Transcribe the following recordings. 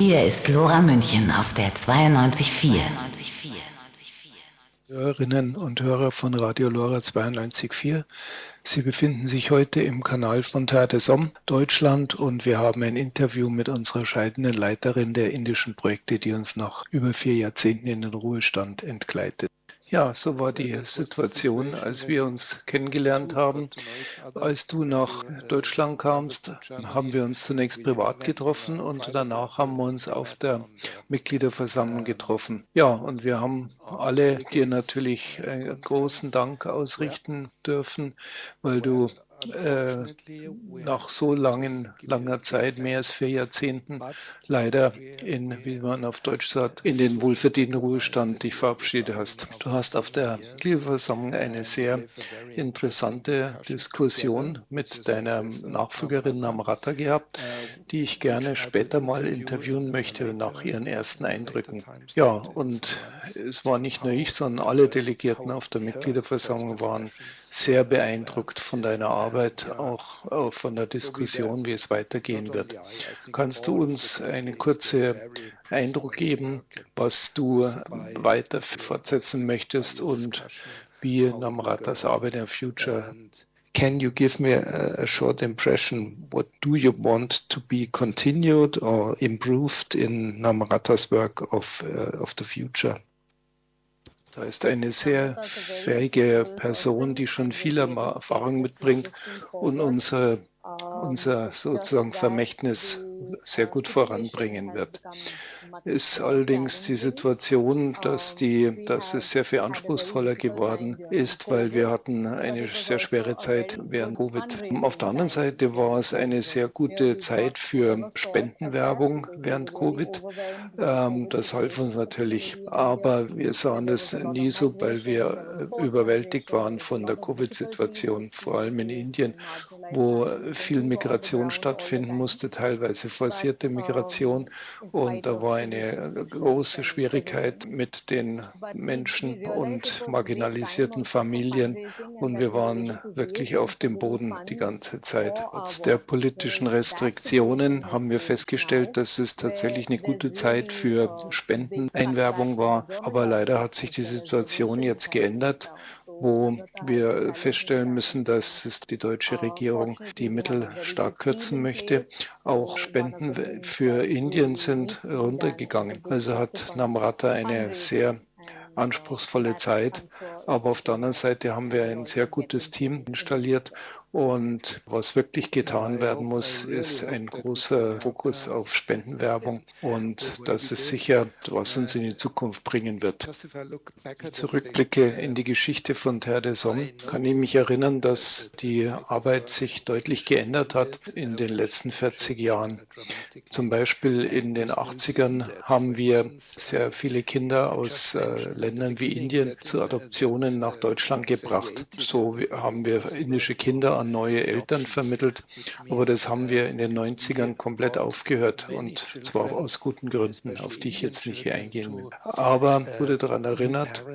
Hier ist Lora München auf der 92.4. Hörerinnen und Hörer von Radio Lora 92.4. Sie befinden sich heute im Kanal von Terre des Hommes, Deutschland, und wir haben ein Interview mit unserer scheidenden Leiterin der indischen Projekte, die uns nach über 4 Jahrzehnten in den Ruhestand entgleitet. Ja, so war die Situation, als wir uns kennengelernt haben. Als du nach Deutschland kamst, haben wir uns zunächst privat getroffen und danach haben wir uns auf der Mitgliederversammlung getroffen. Ja, und wir haben alle dir natürlich großen Dank ausrichten dürfen, weil du nach so langer Zeit, mehr als 4 Jahrzehnten, leider wie man auf Deutsch sagt, in den wohlverdienten Ruhestand dich verabschiedet hast. Du hast auf der Mitgliederversammlung eine sehr interessante Diskussion mit deiner Nachfolgerin Namrata gehabt, die ich gerne später mal interviewen möchte nach ihren ersten Eindrücken. Ja, und es war nicht nur ich, sondern alle Delegierten auf der Mitgliederversammlung waren sehr beeindruckt von deiner Arbeit, auch von der Diskussion, wie es weitergehen wird. Kannst du uns einen kurzen Eindruck geben, was du weiter fortsetzen möchtest und wie Namratas Arbeit in Future? Can you give me a short impression? What do you want to be continued or improved in Namrata's work of the future? Da ist eine sehr fähige Person, die schon viel Erfahrung mitbringt und unser sozusagen Vermächtnis sehr gut voranbringen wird. Ist allerdings die Situation, dass es sehr viel anspruchsvoller geworden ist, weil wir hatten eine sehr schwere Zeit während Covid. Auf der anderen Seite war es eine sehr gute Zeit für Spendenwerbung während Covid. Das half uns natürlich, aber wir sahen es nie so, weil wir überwältigt waren von der Covid-Situation, vor allem in Indien, wo viel Migration stattfinden musste, teilweise forcierte Migration. Und da war eine große Schwierigkeit mit den Menschen und marginalisierten Familien. Und wir waren wirklich auf dem Boden die ganze Zeit. Trotz der politischen Restriktionen haben wir festgestellt, dass es tatsächlich eine gute Zeit für Spendeneinwerbung war. Aber leider hat sich die Situation jetzt geändert, wo wir feststellen müssen, dass die deutsche Regierung die Mittel stark kürzen möchte. Auch Spenden für Indien sind runtergegangen. Also hat Namrata eine sehr anspruchsvolle Zeit. Aber auf der anderen Seite haben wir ein sehr gutes Team installiert. Und was wirklich getan werden muss, ist ein großer Fokus auf Spendenwerbung. Und das ist sicher, was uns in die Zukunft bringen wird. Wenn ich zurückblicke in die Geschichte von Terre des Hommes, kann ich mich erinnern, dass die Arbeit sich deutlich geändert hat in den letzten 40 Jahren. Zum Beispiel in den 80ern haben wir sehr viele Kinder aus Ländern wie Indien zu Adoptionen nach Deutschland gebracht. So haben wir indische Kinder an neue Eltern vermittelt, aber das haben wir in den 90ern komplett aufgehört und zwar aus guten Gründen, auf die ich jetzt nicht hier eingehen will. Aber ich wurde daran erinnert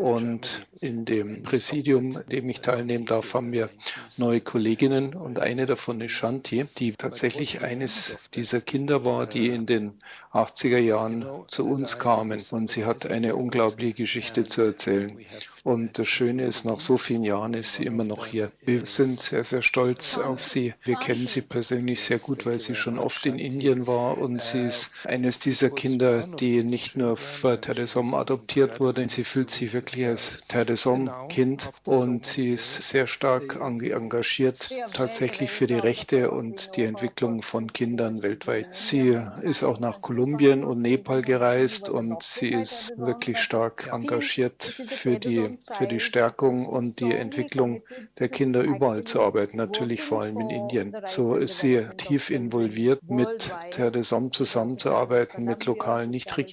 und in dem Präsidium, in dem ich teilnehmen darf, haben wir neue Kolleginnen und eine davon ist Shanti, die tatsächlich eines dieser Kinder war, die in den 80er Jahren zu uns kamen und sie hat eine unglaubliche Geschichte zu erzählen. Und das Schöne ist, nach so vielen Jahren ist sie immer noch hier. Wir sind sehr, sehr stolz auf sie. Wir kennen sie persönlich sehr gut, weil sie schon oft in Indien war und sie ist eines dieser Kinder, die nicht nur für Terre des Hommes adoptiert wurde. Sie fühlt sich wirklich als Terre des Hommes Kind und sie ist sehr stark engagiert tatsächlich für die Rechte und die Entwicklung von Kindern weltweit. Sie ist auch nach Kolumbien und Nepal gereist und sie ist wirklich stark engagiert für die Stärkung und die Entwicklung der Kinder überall zu arbeiten, natürlich vor allem in Indien. So ist sie tief involviert, mit Terre des Hommes zusammenzuarbeiten, mit lokalen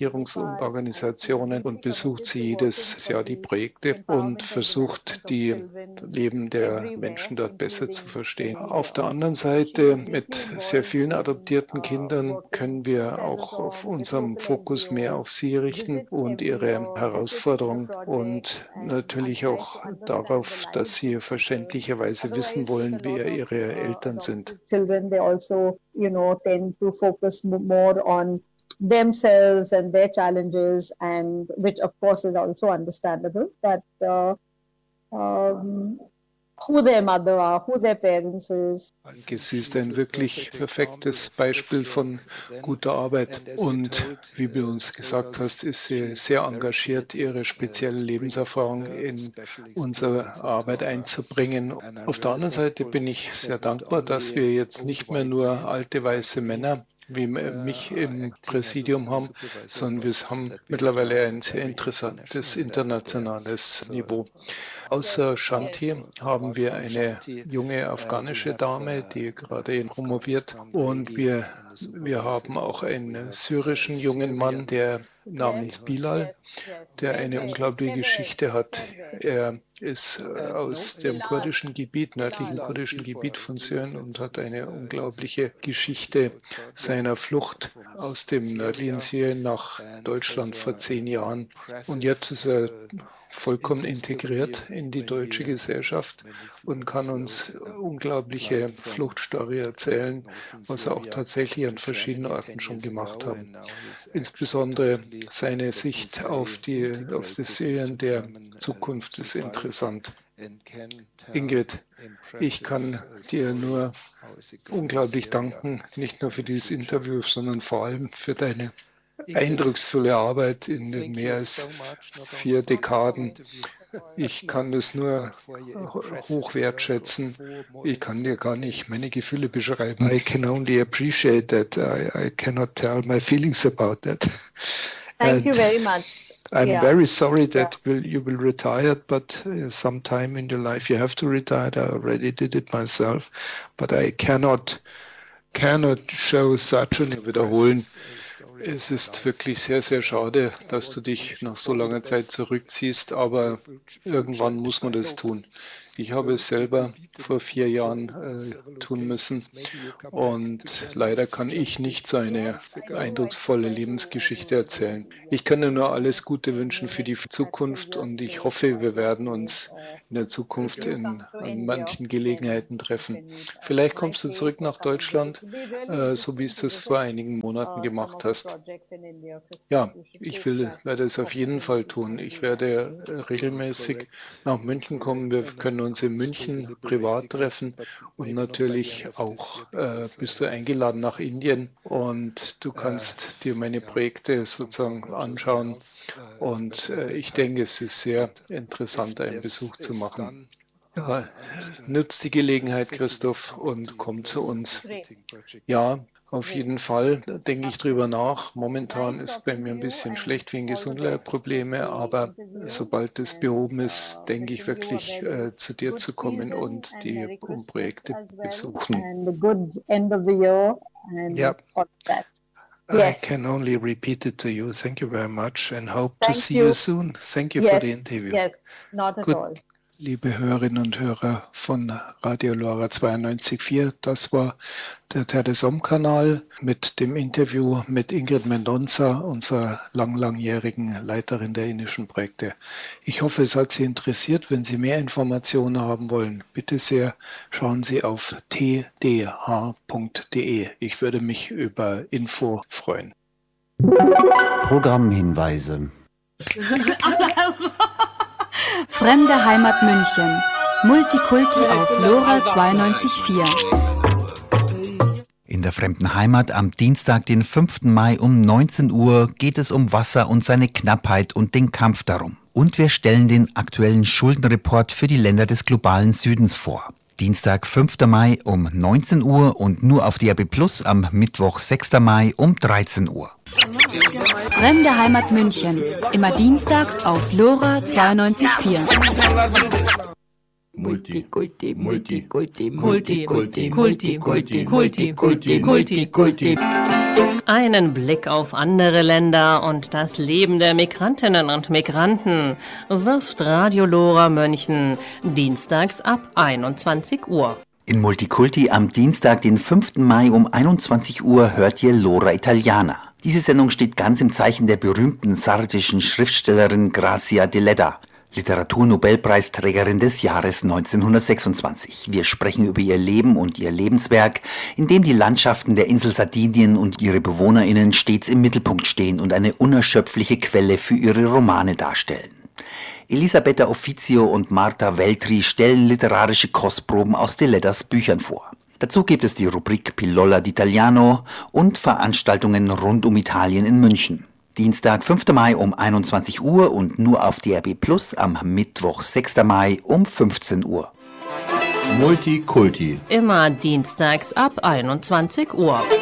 Nichtregierungsorganisationen und besucht sie jedes Jahr die Projekte und versucht, die Leben der Menschen dort besser zu verstehen. Auf der anderen Seite, mit sehr vielen adoptierten Kindern können wir auch auf unserem Fokus mehr auf sie richten und ihre Herausforderungen und natürlich auch darauf, dass sie verständlicherweise wissen wollen, wer ihre Eltern sind. Children, they also, tend to focus more on themselves and their challenges, and which of course is also understandable, but who their mother are, who their parents is. Sie ist ein wirklich perfektes Beispiel von guter Arbeit und wie du uns gesagt hast, ist sie sehr engagiert, ihre spezielle Lebenserfahrung in unsere Arbeit einzubringen. Auf der anderen Seite bin ich sehr dankbar, dass wir jetzt nicht mehr nur alte weiße Männer wie mich im Präsidium haben, sondern wir haben mittlerweile ein sehr interessantes internationales Niveau. Außer Shanti haben wir eine junge afghanische Dame, die gerade promoviert, und wir haben auch einen syrischen jungen Mann, der namens Bilal, der eine unglaubliche Geschichte hat. Er ist aus dem kurdischen Gebiet, nördlichen kurdischen Gebiet von Syrien, und hat eine unglaubliche Geschichte seiner Flucht aus dem nördlichen Syrien nach Deutschland vor 10 Jahren. Und jetzt ist er vollkommen integriert in die deutsche Gesellschaft und kann uns unglaubliche Fluchtstory erzählen, was er auch tatsächlich an verschiedenen Orten schon gemacht hat. Insbesondere seine Sicht auf das Syrien der Zukunft ist interessant. Ingrid, ich kann dir nur unglaublich danken, nicht nur für dieses Interview, sondern vor allem für deine eindrucksvolle Arbeit in den mehr als 4 Dekaden. Ich kann das nur hoch wertschätzen. Ich kann dir gar nicht meine Gefühle beschreiben. I can only appreciate that. I cannot tell my feelings about that. Thank you very much. I'm very sorry that you will retire, but sometime in your life you have to retire. I already did it myself, but I cannot show such an wiederholen. Es ist wirklich sehr, sehr schade, dass du dich nach so langer Zeit zurückziehst, aber irgendwann muss man das tun. Ich habe es selber vor 4 Jahren tun müssen und leider kann ich nicht so eine eindrucksvolle Lebensgeschichte erzählen. Ich kann dir nur alles Gute wünschen für die Zukunft und ich hoffe, wir werden uns in der Zukunft an manchen Gelegenheiten treffen. Vielleicht kommst du zurück nach Deutschland, so wie es das vor einigen Monaten gemacht hast. Ja, ich werde es auf jeden Fall tun. Ich werde regelmäßig nach München kommen. Wir können uns in München privat treffen und natürlich auch bist du eingeladen nach Indien und du kannst dir meine Projekte sozusagen anschauen und ich denke, es ist sehr interessant, einen Besuch zu machen. Ja, nutzt die Gelegenheit, Christoph, und komm zu uns. Ja, auf jeden Fall denke ich drüber nach. Momentan ist bei mir ein bisschen schlecht wegen Gesundheitsprobleme, aber sobald das behoben ist, denke ich wirklich zu dir zu kommen und die Projekte besuchen. Yeah. I can only repeat it to you. Thank you very much and hope to see you soon. Thank you for the interview. Yes, not at all. Liebe Hörerinnen und Hörer von Radio LoRa 92.4, das war der Terre des Hommes-Kanal mit dem Interview mit Ingrid Mendonca, unserer langjährigen Leiterin der indischen Projekte. Ich hoffe, es hat Sie interessiert. Wenn Sie mehr Informationen haben wollen, bitte sehr, schauen Sie auf tdh.de. Ich würde mich über Info freuen. Programmhinweise. Fremde Heimat München. Multikulti auf LoRa 92.4. In der fremden Heimat am Dienstag, den 5. Mai um 19 Uhr geht es um Wasser und seine Knappheit und den Kampf darum. Und wir stellen den aktuellen Schuldenreport für die Länder des globalen Südens vor. Dienstag, 5. Mai um 19 Uhr und nur auf DAB+ am Mittwoch, 6. Mai um 13 Uhr. Fremde Heimat München. Immer dienstags auf LoRa 92.4. Multikulti, Multikulti, Multikulti, Multikulti, Multikulti, Multikulti. Einen Blick auf andere Länder und das Leben der Migrantinnen und Migranten wirft Radio LoRa München dienstags ab 21 Uhr. In Multikulti am Dienstag, den 5. Mai um 21 Uhr hört ihr LoRa Italiana. Diese Sendung steht ganz im Zeichen der berühmten sardischen Schriftstellerin Grazia Deledda. Literaturnobelpreisträgerin des Jahres 1926. Wir sprechen über ihr Leben und ihr Lebenswerk, in dem die Landschaften der Insel Sardinien und ihre BewohnerInnen stets im Mittelpunkt stehen und eine unerschöpfliche Quelle für ihre Romane darstellen. Elisabetta Officio und Marta Veltri stellen literarische Kostproben aus de Ledders Büchern vor. Dazu gibt es die Rubrik Pillola d'Italiano und Veranstaltungen rund um Italien in München. Dienstag, 5. Mai um 21 Uhr und nur auf DRB Plus am Mittwoch, 6. Mai um 15 Uhr. Multikulti. Immer dienstags ab 21 Uhr.